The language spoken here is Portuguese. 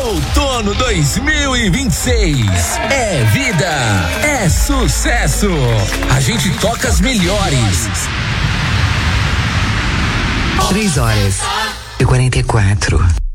Outono 2026. É vida, é sucesso. A gente toca as melhores. 3h44.